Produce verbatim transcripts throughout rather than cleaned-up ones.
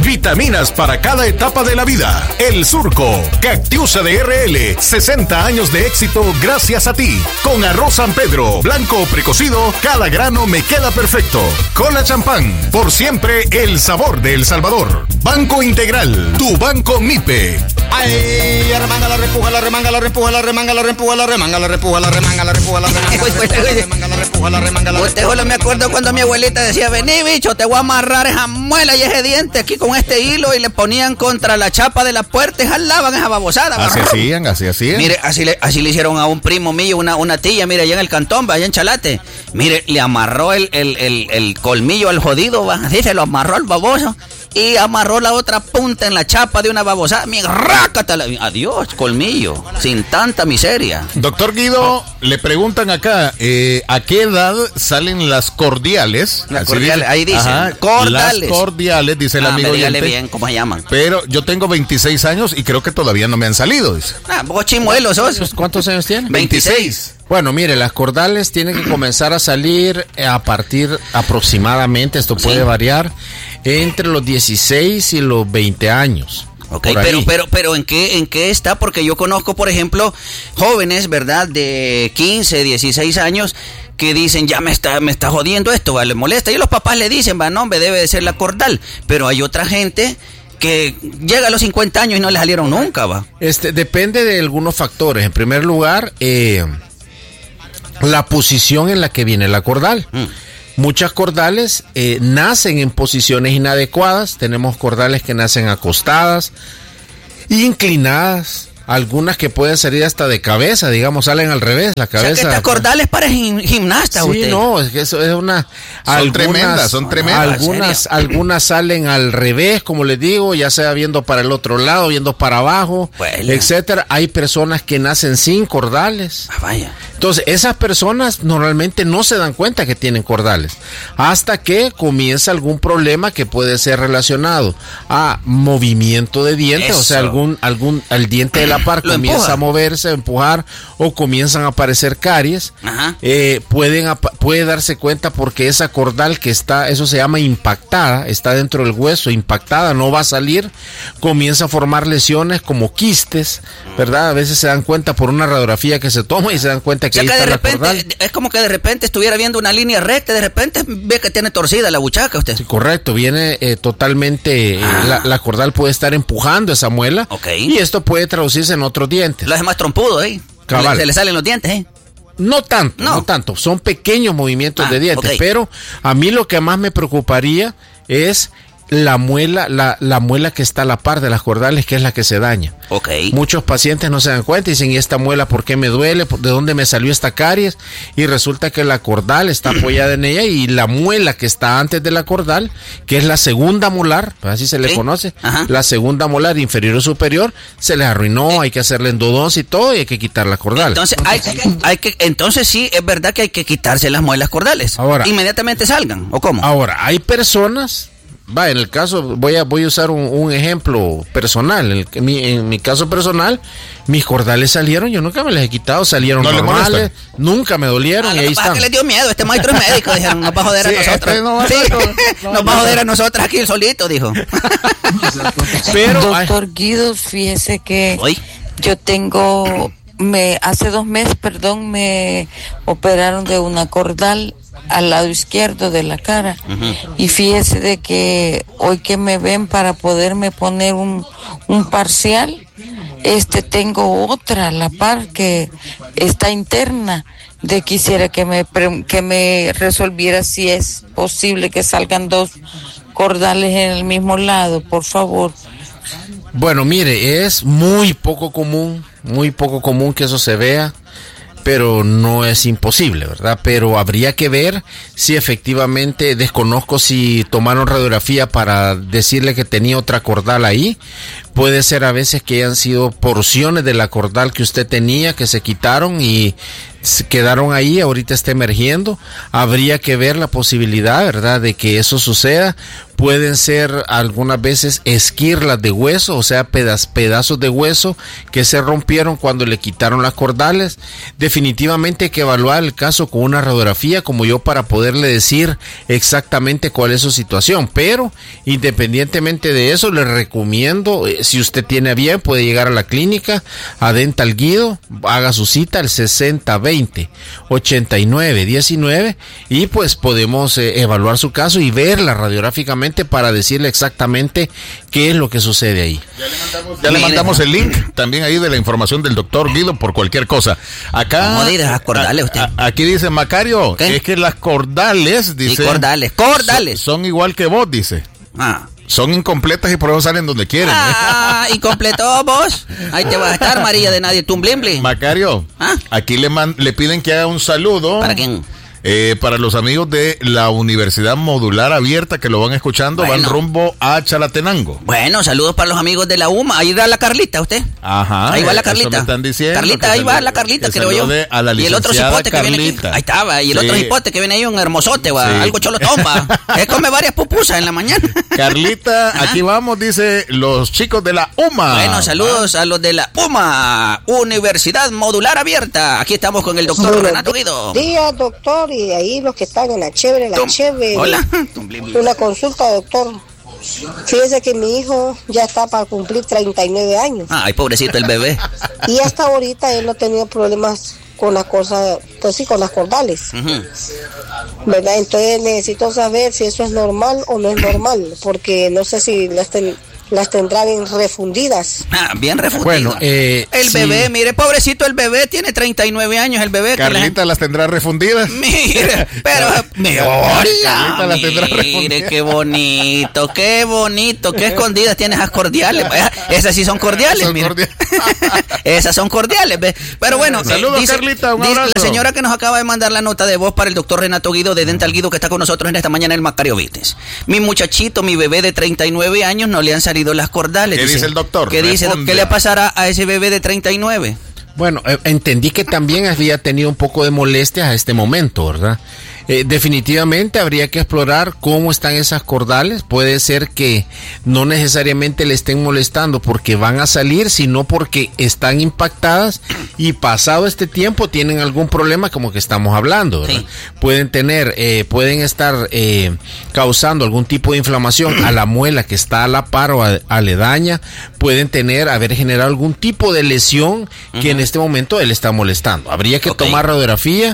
Vitaminas para cada etapa de la vida. El Surco. Cactiusa de R L. sesenta años de éxito gracias a ti. Con arroz San Pedro, blanco o precocido, cada grano me queda perfecto. Cola champán. Por siempre el sabor de El Salvador. Banco Integral. Tu banco M I P E. Ay, remanga la repuja, la remanga la repuja, la remanga la repuja, la remanga la repuja, la remanga la repuja, la remanga la remanga la repuja, la remanga la repuja. Usted solo me acuerdo cuando mi abuelita decía, vení bicho, te voy a amarrar esa muela y ese diente aquí con este hilo, y le ponían contra la chapa de la puerta y jalaban esa babosada. Así hacían, así hacían. Mire, así le, así le hicieron a un primo mío, una, una tía, mire, allá en el Cantón, allá en Chalate. Mire, le amarró el, el, el, el colmillo al jodido, va, así se lo amarró al baboso. Y amarró la otra punta en la chapa de una babosada. Mi rácatala. Adiós, colmillo. Sin tanta miseria. Doctor Guido, oh. le preguntan acá, eh, ¿a qué edad salen las cordiales? Las cordiales, dice, ahí dicen. Ajá, cordales. Las cordiales, dice el ah, amigo. Dígale bien cómo se llaman. Pero yo tengo veintiséis años y creo que todavía no me han salido, dice. Ah, vos chimuelos sos. ¿Cuántos años tiene? veintiséis. Bueno, mire, las cordales tienen que comenzar a salir a partir aproximadamente, esto puede sí. variar, entre los dieciséis y los veinte años. Ok, pero, pero, pero ¿en qué, en qué está? Porque yo conozco, por ejemplo, jóvenes, ¿verdad? De quince, dieciséis años que dicen, ya me está, me está jodiendo esto, ¿va? Les molesta. Y los papás le dicen, va, no, hombre, debe de ser la cordal. Pero hay otra gente que llega a los cincuenta años y no le salieron nunca, va. Este, depende de algunos factores. En primer lugar, eh, la posición en la que viene la cordal. Mm. Muchas cordales eh, nacen en posiciones inadecuadas. Tenemos cordales que nacen acostadas, inclinadas, algunas que pueden salir hasta de cabeza, digamos, salen al revés, la cabeza. O sea, que esta cordal es para gim- gimnasta, sí, usted. Sí, no, es que eso es una... Son algunas, tremendas, son tremendas. Algunas, algunas salen al revés, como les digo, ya sea viendo para el otro lado, viendo para abajo, bueno. etcétera. Hay personas que nacen sin cordales. Ah, vaya. Entonces, esas personas normalmente no se dan cuenta que tienen cordales hasta que comienza algún problema que puede ser relacionado a movimiento de dientes, Eso. o sea, algún algún el diente de la par Lo comienza empuja. a moverse, a empujar, o comienzan a aparecer caries. Ajá. Eh, pueden puede darse cuenta porque esa cordal que está, eso se llama impactada, está dentro del hueso, impactada, no va a salir, comienza a formar lesiones como quistes, ¿verdad? A veces se dan cuenta por una radiografía que se toma y se dan cuenta que, o sea, que de repente es como que de repente estuviera viendo una línea recta, de repente ve que tiene torcida la buchaca usted. Sí, correcto, viene eh, totalmente, ah. eh, la, la cordal puede estar empujando esa muela, okay. y esto puede traducirse en otros dientes. Lo hace más trompudo, ¿eh? Cabal. Se le salen los dientes, ¿eh? No tanto, no, no tanto, son pequeños movimientos ah, de dientes, okay. pero a mí lo que más me preocuparía es la muela, la, la muela que está a la par de las cordales, que es la que se daña. Okay. Muchos pacientes no se dan cuenta y dicen, ¿y esta muela por qué me duele? ¿De dónde me salió esta caries? Y resulta que la cordal está apoyada en ella y la muela que está antes de la cordal, que es la segunda molar, así se le ¿Sí? conoce, Ajá. la segunda molar inferior o superior, se les arruinó, ¿Sí? hay que hacerle endodoncia y todo, y hay que quitar la cordal. Entonces, hay que, hay que, entonces sí, es verdad que hay que quitarse las muelas cordales. Ahora, inmediatamente salgan, ¿o cómo? Ahora, hay personas... Va, en el caso, voy a voy a usar un, un ejemplo personal. En, el, mi, en mi caso personal, mis cordales salieron, yo nunca me les he quitado, salieron no normales, nunca me dolieron, ah, y ahí están. Que les dio miedo, este maestro es médico, dijeron, nos va a joder sí, a nosotros. Este no, sí, no, nos va a joder a nosotros aquí el solito, dijo. Pero, doctor ay. Guido, fíjese que ¿Hoy? yo tengo, me hace dos meses, perdón, me operaron de una cordal al lado izquierdo de la cara. Uh-huh. Y fíjese de que hoy que me ven para poderme poner un, un parcial, este tengo otra, la par que está interna, de quisiera que me que me resolviera si es posible que salgan dos cordales en el mismo lado, por favor. Bueno, mire, es muy poco común, muy poco común que eso se vea, pero no es imposible, ¿verdad? Pero habría que ver si efectivamente, desconozco si tomaron radiografía para decirle que tenía otra cordal ahí, puede ser a veces que hayan sido porciones de la cordal que usted tenía, que se quitaron y se quedaron ahí, ahorita está emergiendo. Habría que ver la posibilidad, ¿verdad?, de que eso suceda. Pueden ser algunas veces esquirlas de hueso, o sea, pedaz, pedazos de hueso que se rompieron cuando le quitaron las cordales. Definitivamente hay que evaluar el caso con una radiografía como yo para poderle decir exactamente cuál es su situación. Pero independientemente de eso, le recomiendo, eh, si usted tiene a bien, puede llegar a la clínica, a Dental Guido, haga su cita al sesenta veinte ochenta y nueve diecinueve y pues podemos eh, evaluar su caso y verla radiográficamente para decirle exactamente qué es lo que sucede ahí. Ya le mandamos, ya le mandamos el link también ahí de la información del doctor Guido por cualquier cosa. Acá, ¿cómo dirá las cordales usted? A, aquí dice Macario, ¿qué? Es que las cordales, dice. Sí, cordales, cordales. Son, son igual que vos, dice. Ah. Son incompletas y por eso salen donde quieren. Ah, incompleto vos. Ahí te vas a estar, María de nadie, tumblimble. Macario, ¿ah? Aquí le, man, le piden que haga un saludo. ¿Para quién? Eh, para los amigos de la Universidad Modular Abierta que lo van escuchando, bueno. Van rumbo a Chalatenango. Bueno, saludos para los amigos de la U M A. Ahí va la Carlita, usted. Ajá. Ahí va la Carlita. Me están diciendo Carlita, ahí va la Carlita, creo yo. A la y el otro cipote Carlita. Que viene aquí. Ahí estaba. Y el sí. otro cipote que viene ahí, un hermosote, va. Sí. Algo cholotón, va. Él come varias pupusas en la mañana. Carlita, ajá. Aquí vamos, dice los chicos de la U M A. Bueno, saludos ¿Ah? a los de la U M A, Universidad Modular Abierta. Aquí estamos con el doctor bueno, Renato Guido. Días, doctor, y ahí los que están en la chévere, la Tom. chévere. Hola. Una consulta, doctor. Fíjese que mi hijo ya está para cumplir treinta y nueve años. Ay, pobrecito el bebé. Y hasta ahorita él no ha tenido problemas con las cosas, pues sí, con las cordales. Uh-huh. ¿Verdad? Entonces necesito saber si eso es normal o no es normal, porque no sé si las ten... las tendrá bien refundidas. Ah, bien refundidas. Bueno, eh, el sí. bebé, mire, pobrecito el bebé, tiene treinta y nueve años el bebé. Carlita, la... ¿las tendrá refundidas? Mire, pero... me hola, Carlita, las tendrá mire, refundidas. qué bonito, qué bonito, qué escondidas tienes esas cordiales. Esas sí son cordiales, son mire. Cordiales. Esas son cordiales, ¿ve? Pero bueno, saludos, eh, dice, Carlita, un dice abrazo. La señora que nos acaba de mandar la nota de voz para el doctor Renato Guido de Dental Guido, que está con nosotros en esta mañana en el Macario Business. Mi muchachito, mi bebé de treinta y nueve años, no le han salido las cordales. ¿Qué dice, dice el doctor? ¿Qué dice? ¿Qué le pasará a ese bebé de treinta y nueve? Bueno, eh, entendí que también había tenido un poco de molestias a este momento, ¿verdad? Eh, definitivamente habría que explorar cómo están esas cordales. Puede ser que no necesariamente le estén molestando porque van a salir, sino porque están impactadas y pasado este tiempo tienen algún problema como que estamos hablando, ¿verdad? Sí. Pueden tener, eh, pueden estar eh, causando algún tipo de inflamación a la muela que está a la par o a, aledaña. Pueden tener, haber generado algún tipo de lesión que uh-huh. en este momento él está molestando. Habría que okay. tomar radiografía,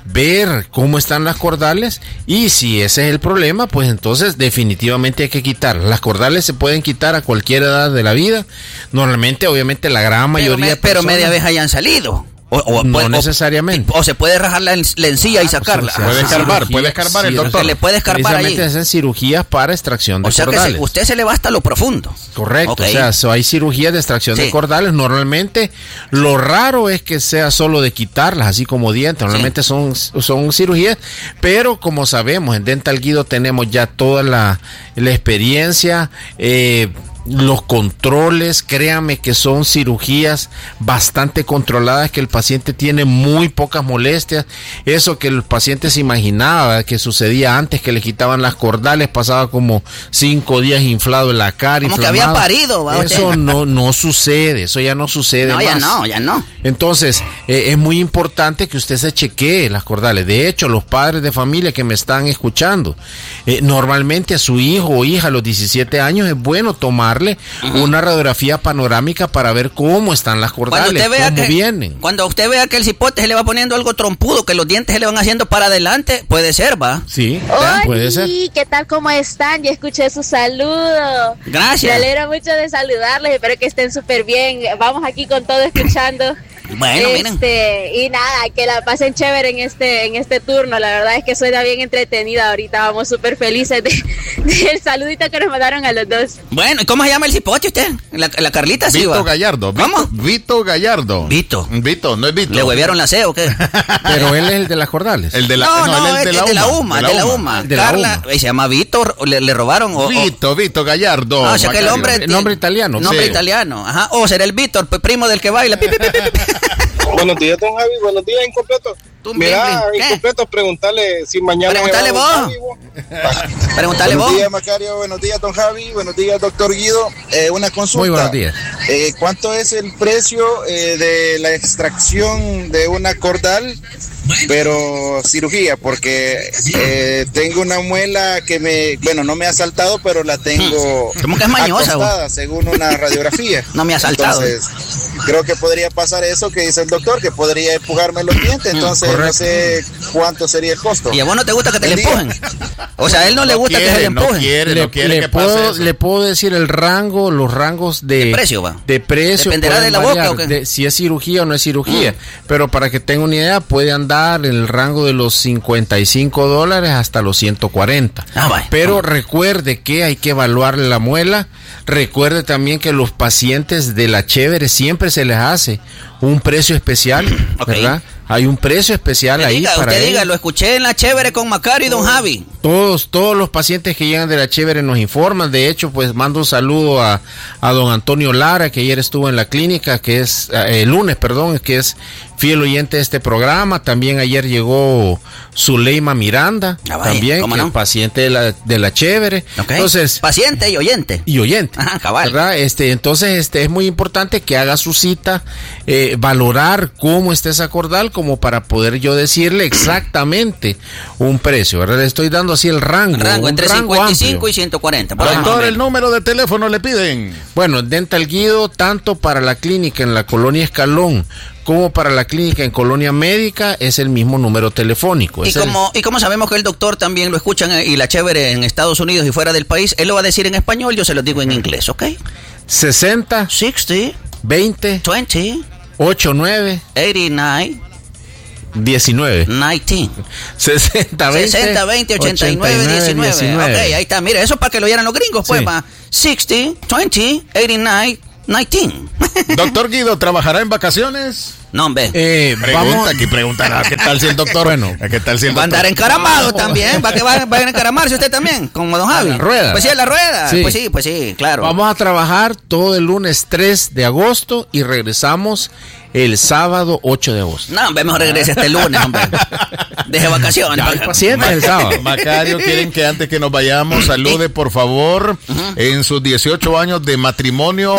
ver cómo están las cordales y si ese es el problema, pues entonces definitivamente hay que quitar. Las cordales se pueden quitar a cualquier edad de la vida. Normalmente, obviamente, la gran mayoría pero, me, pero media vez hayan salido. O, o, no o, necesariamente. O, o se puede rajar la, la encía ah, y sacarla. O sea, puede escarbar, puede escarbar sí, el doctor. Se le puede escarbar ahí. Precisamente hacen cirugías para extracción de o sea cordales. Que se, usted se le va hasta lo profundo. Correcto, okay. O sea, so hay cirugías de extracción sí. de cordales. Normalmente, lo raro es que sea solo de quitarlas, así como dientes. Normalmente sí. son, son cirugías, pero como sabemos, en Dental Guido tenemos ya toda la, la experiencia, eh, los controles, créame que son cirugías bastante controladas, que el paciente tiene muy pocas molestias. Eso que el paciente se imaginaba que sucedía antes, que le quitaban las cordales, pasaba como cinco días inflado en la cara, como inflamado. Que había parido, ¿va? Eso usted? no, no sucede, eso ya no sucede no, más. ya no, ya no. Entonces, eh, es muy importante que usted se chequee las cordales. De hecho, los padres de familia que me están escuchando, eh, normalmente a su hijo o hija a los diecisiete años es bueno tomar Uh-huh. una radiografía panorámica para ver cómo están las cordales, cuando usted vea cómo que, vienen. Cuando usted vea que el cipote se le va poniendo algo trompudo, que los dientes se le van haciendo para adelante, puede ser, ¿va? Sí, Hola, puede ser. ¿Qué tal? ¿Cómo están? Ya escuché su saludo. Gracias. Me alegra mucho de saludarles, espero que estén súper bien. Vamos aquí con todo escuchando. Bueno, este, miren. Y nada, que la pasen chévere en este en este turno. La verdad es que suena bien entretenida. Ahorita vamos súper felices del de saludito que nos mandaron a los dos. Bueno, ¿y cómo se llama el cipote usted? La, la Carlita sí Vito va. Gallardo. ¿Cómo? Vito, Vito Gallardo. Vito. Vito, no es Vito. ¿Le huevearon la C o qué? Pero él es el de las cordales. El de la, no, no, no, es, el de la, es de la U M A. U M A. De la U M A. De Carla, la U M A. se llama Vito. Vito le, le robaron. O, Vito, o... Vito Gallardo. Ah, o sea que el hombre... El nombre italiano. Nombre sí. italiano, ajá. O será el Víctor, primo del que baila. Pi, pi, pi, pi, pi. Buenos días, don Javi. Buenos días, Incompleto. Mira, Incompleto, preguntarle si mañana... Pregúntale vos. Pregúntale vos. Buenos días, Macario. Buenos días, don Javi. Buenos días, doctor Guido. Eh, una consulta. Muy buenos días. Eh, ¿Cuánto es el precio eh, de la extracción de una cordal, pero cirugía? Porque eh, tengo una muela que me... Bueno, no me ha saltado, pero la tengo... ¿Cómo que es mañosa? Acostada, según una radiografía. No me ha saltado. Entonces, creo que podría pasar eso que dice el doctor, que podría empujarme los dientes. Entonces, Correcto. no sé cuánto sería el costo. ¿Y a vos no te gusta que te El le día. empujen? O sea, a él no le No gusta quiere, que se le no empujen. quiere, Le, no quiere le que pase puedo, eso. le puedo decir el rango, los rangos de, De precio, va. de precio. Dependerá pueden de la boca, variar, ¿o qué? de si es cirugía o no es cirugía. Pero para que tenga una idea, puede andar en el rango de los cincuenta y cinco dólares hasta los ciento cuarenta. Ah, vaya. Pero Vamos. recuerde que hay que evaluar la muela. Recuerde también que los pacientes de la Chévere siempre se les hace un precio especial, Ok. ¿verdad? Hay un precio especial Usted ahí diga, para usted ellos. diga, lo escuché en la Chévere con Macario y don Javi. Todos, todos los pacientes que llegan de la Chévere nos informan. De hecho, pues mando un saludo a, a don Antonio Lara, que ayer estuvo en la clínica, que es eh, el lunes, perdón, que es fiel oyente de este programa. También ayer llegó Zuleima Miranda, Ah, vaya, también, ¿cómo que no? es paciente de la, de la Chévere. Ok. Entonces, Paciente y oyente. y oyente, Ajá, cabal. ¿verdad? Este, entonces, este es muy importante que haga su cita, eh, valorar cómo está esa cordal, como para poder yo decirle exactamente un precio, ¿verdad? Le estoy dando así el rango, Rango un entre rango cincuenta y cinco amplio. y ciento cuarenta. por ahí más o Doctor, el menos. número de teléfono le piden. Bueno, Dental Guido, tanto para la clínica en la colonia Escalón como para la clínica en Colonia Médica, es el mismo número telefónico. Y Es el- como, y como sabemos que el doctor también lo escuchan eh, y la Chévere en Estados Unidos y fuera del país, él lo va a decir en español, yo se lo digo en inglés, ¿ok? sesenta, sesenta, veinte, veinte, ochenta y nueve, ochenta y nueve, diecinueve. diecinueve. sesenta, veinte, sesenta, veinte, ochenta y nueve, diecinueve. Ok, ahí está. Mira, eso para que lo oyeran los gringos, pues, Sí. va. sesenta, veinte, ochenta y nueve, diecinueve. Doctor Guido, ¿trabajará en vacaciones? No, hombre. Eh, Pregunta, vamos, aquí preguntará, ¿qué tal si el doctor? Bueno, ¿qué tal si el Va a doctor? andar encaramado también. ¿Va que va, va a encaramarse usted también? Como don Javi. la rueda. Pues sí, a la rueda. Sí. Pues sí, pues sí, claro. vamos a trabajar todo el lunes tres de agosto y regresamos el sábado ocho de agosto. No, hombre, mejor regrese este lunes, hombre. Deje vacaciones. Ya hay pa- pacientes el sábado. Macario, quieren que antes que nos vayamos salude por favor en sus dieciocho años de matrimonio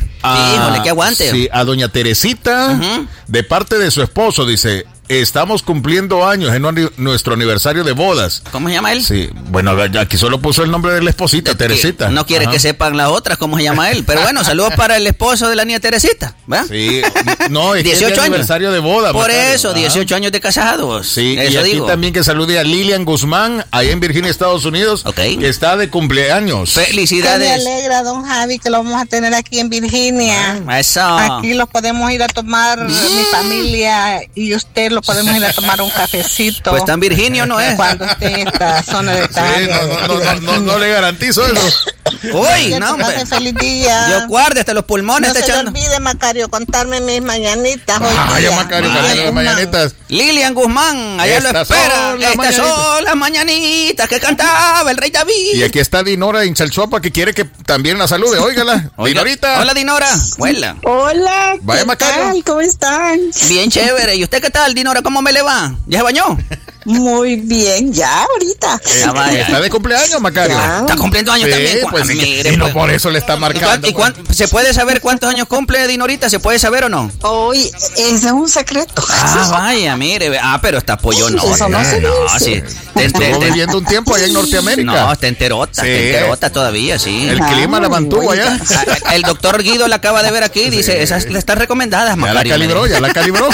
a, Híjole, que aguante. sí, a doña Teresita, Ujú. de parte de su esposo, dice, estamos cumpliendo años en nuestro- nuestro aniversario de bodas. ¿Cómo se llama él? Sí, bueno, aquí solo puso el nombre de la esposita, Teresita. No quiere Ajá. que sepan las otras cómo se llama él. Pero bueno, saludos para el esposo de la niña Teresita. ¿Va? Sí, no, es que es de dieciocho años. aniversario de boda. Por Macario. eso, Ajá. dieciocho años de casados. Sí, y eso aquí digo. también que salude a Lilian Guzmán, ahí en Virginia, Estados Unidos, Ok. que está de cumpleaños. Que me Felicidades. alegra, don Javi, que lo vamos a tener aquí en Virginia. Eso. Aquí lo podemos ir a tomar, mi familia y usted lo podemos ir a tomar un cafecito. Pues tan Virginio no es. Cuando esté en esta zona de Sí, Italia. no, no, no, no, no le garantizo eso. Uy, Que no, hombre. pase feliz día. Dios guarde hasta los pulmones No está se le echando. olvide, Macario, contarme mis mañanitas hoy Ay, día. Macario, Ay, Macario, las Guzmán. mañanitas. Lilian Guzmán, allá lo Estas espera. son las Estas mañanitas. son las mañanitas que cantaba el rey David. Y aquí está Dinora en Chalchuapa que quiere que también la salude. Óigala, Oiga, Dinorita. Hola, Dinora. Huela. Hola, Vaya, ¿qué Macario. tal? ¿Cómo están? Bien chévere. ¿Y usted qué tal, Dinora? ¿Cómo me le va? ¿Ya se bañó? Muy bien, ya ahorita. Ah, vaya. Está de cumpleaños, Macario. Ya. Está cumpliendo años Sí, también. pues, Cu- sí que- mire, y no pues. por eso le está ¿Y marcando. cuán- y cuán- ¿Se puede saber cuántos años cumple Dinorita? ¿Se puede saber o no? Hoy, ese es un secreto. Ah, vaya, mire. Ah, pero está pollo, no. Eso no se no, dice. sí. Te- te- Estuvo te- viviendo un tiempo allá en Norteamérica. No, está enterota, Sí. está enterota todavía, sí. El clima la mantuvo allá. Ah, El doctor Guido la acaba de ver aquí, dice, esas le están recomendadas, Ya la Macario. calibró, mire. ya la calibró.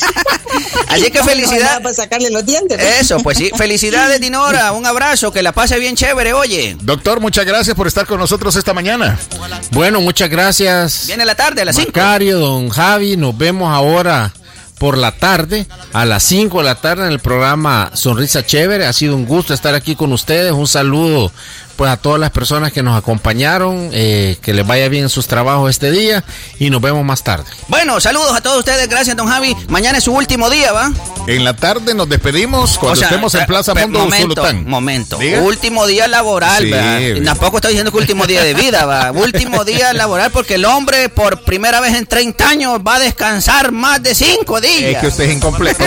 Así que felicidad. Para sacarle los dientes. ¿no? Eso, pues sí, felicidades, Dinora, un abrazo, que la pase bien chévere, oye. Doctor, muchas gracias por estar con nosotros esta mañana. Bueno, muchas gracias. Viene la tarde a las cinco. Macario, don Javi, nos vemos ahora por la tarde, a las cinco de la tarde en el programa Sonrisa Chévere. Ha sido un gusto estar aquí con ustedes. Un saludo pues a todas las personas que nos acompañaron, eh, que les vaya bien en sus trabajos este día y nos vemos más tarde. Bueno, saludos a todos ustedes, gracias, don Javi. Mañana es su último día, ¿va? En la tarde nos despedimos cuando o sea, estemos en Plaza Mundo momento, Usulután. Momento, ¿Diga? Último día laboral, sí, tampoco estoy diciendo que último día de vida, ¿va? Último día laboral porque el hombre por primera vez en treinta años va a descansar más de cinco días. Es que usted es incompleto.